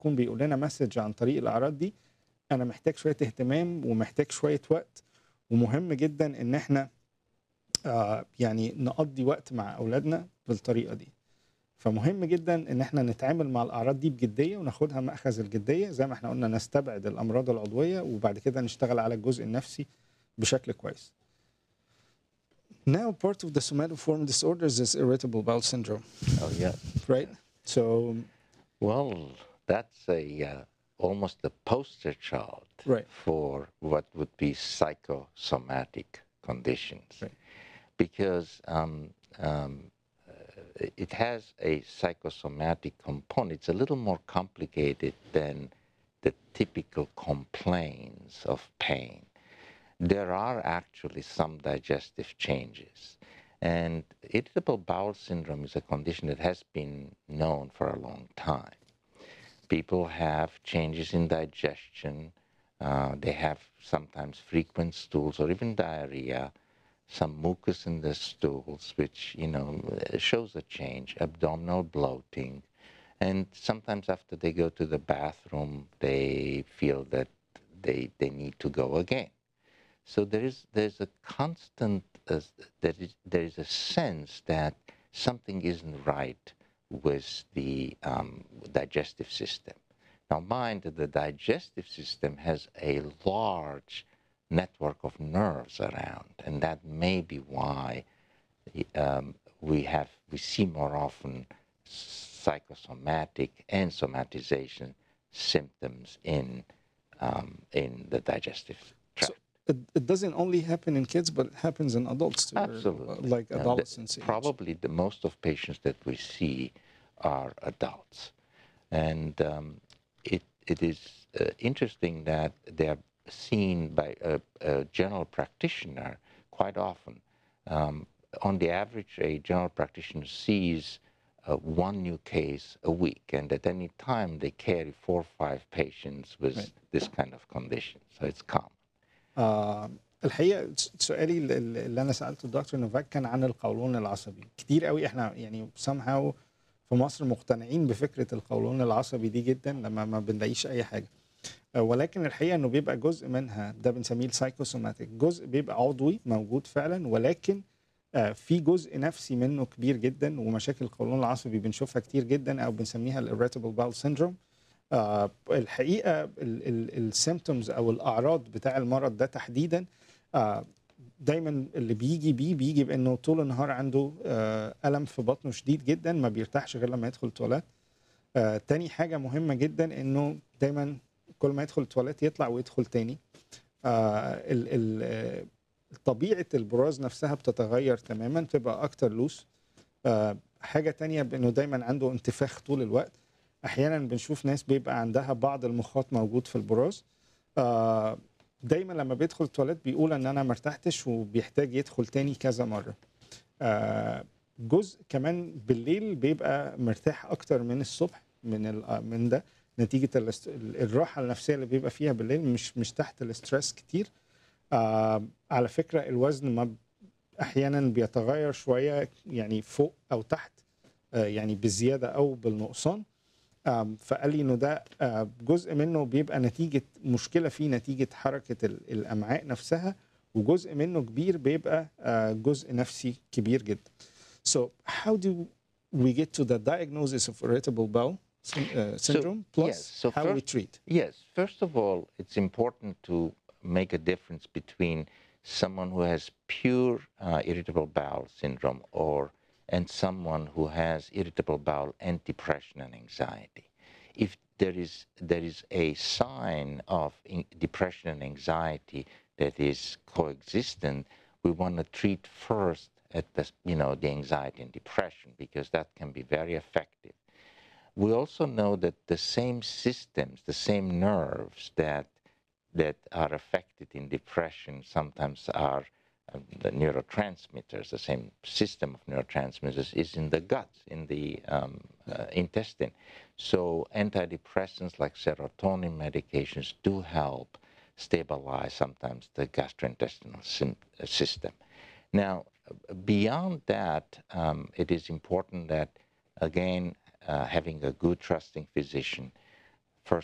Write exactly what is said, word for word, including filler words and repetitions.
يكون بيقول لنا مسج عن طريق الأعراض دي، أنا محتاج شوية اهتمام ومحتاج شوية وقت، ومهم جدًا إن إحنا آآ يعني نقضّي وقت مع أولادنا بالطريقة دي. فمهم جدًا إن إحنا نتعامل مع الأعراض دي بجدية وناخدها مأخذ الجدية، زي ما إحنا قُلنا نستبعد الأمراض العضوية، وبعد كده نشتغل على الجزء النفسي بشكل كويس. Now part of the somatoform disorders is irritable bowel syndrome, Oh, yeah. right? So Well, that's a uh, almost a poster child Right. for what would be psychosomatic conditions, Right. because um, um, uh, it has a psychosomatic component. It's a little more complicated than the typical complaints of pain. There are actually some digestive changes. And irritable bowel syndrome is a condition that has been known for a long time. People have changes in digestion. Uh, they have sometimes frequent stools or even diarrhea, some mucus in the stools, which, you know, shows a change, abdominal bloating. And sometimes after they go to the bathroom, they feel that they, they need to go again. So there is there's a constant uh, there is there is a sense that something isn't right with the um, digestive system. Now, mind that the digestive system has a large network of nerves around, and that may be why um, we have we see more often psychosomatic and somatization symptoms in um, in the digestive tract. So it, it doesn't only happen in kids, but it happens in adults too, or, Absolutely. like Uh, the- adolescents. age. probably the most of patients that we see are adults. And um, it, it is uh, interesting that they're seen by a, a general practitioner quite often. Um, on the average, a general practitioner sees uh, one new case a week, and at any time they carry four or five patients with Right. this kind of condition. So it's common. آه الحقيقه س- سؤالي اللي اللي انا سالته الدكتور نوفاك كان عن القولون العصبي. كتير قوي احنا يعني somehow في مصر مقتنعين بفكره القولون العصبي دي جدا لما ما بنلاقيش اي حاجه. آه، ولكن الحقيقه انه بيبقى جزء منها ده بنسميه السايكوسوماتيك، جزء بيبقى عضوي موجود فعلا، ولكن آه، في جزء نفسي منه كبير جدا، ومشاكل القولون العصبي بنشوفها كتير جدا او بنسميها الاريتابل باول سيندروم. آه، الحقيقه السيمتومز او الاعراض بتاع المرض ده تحديدا آه، دايما اللي بيجي بيه بيجي بانه طول النهار عنده آه، الم في بطنه شديد جدا، ما بيرتاحش غير لما يدخل التواليت. آه، تاني حاجه مهمه جدا انه دايما كل ما يدخل التواليت يطلع ويدخل تاني. آه، ال- ال- آه، طبيعه البراز نفسها بتتغير تماما، تبقى اكتر لوس. آه، حاجه تانية بانه دايما عنده انتفاخ طول الوقت. احيانا بنشوف ناس بيبقى عندها بعض المخاط موجود في البراز. آه، دايما لما بيدخل التواليت بيقول ان انا مرتحتش وبيحتاج يدخل تاني كذا مره. آه، جزء كمان بالليل بيبقى مرتاح اكتر من الصبح من ال- من ده، نتيجه الاست- الراحه النفسيه اللي بيبقى فيها بالليل، مش مش تحت الاسترس كتير. آه، على فكره الوزن ما احيانا بيتغير شويه، يعني فوق او تحت، آه، يعني بالزياده او بالنقصان. آم، فقال لي انه ده آه، جزء منه بيبقى نتيجه مشكله فيه نتيجه حركه ال- الامعاء نفسها، وجزء منه كبير بيبقى آه، جزء نفسي كبير جدا. So how do we get to the diagnosis of irritable bowel syn- uh, syndrome plus yes, so how we first, treat? Yes, first of all, it's important to make a difference between someone who has pure uh, irritable bowel syndrome or and someone who has irritable bowel and depression and anxiety. If there is there is a sign of in- depression and anxiety that is coexistent, we want to treat first at the you know the anxiety and depression, because that can be very effective. We also know that the same systems, the same nerves that that are affected in depression sometimes are um, the neurotransmitters. The same system of neurotransmitters is in the gut, in the um, uh, intestine. So antidepressants like serotonin medications do help stabilize sometimes the gastrointestinal sim- uh, system. Now, beyond that, um, it is important that, again, uh, having a good trusting physician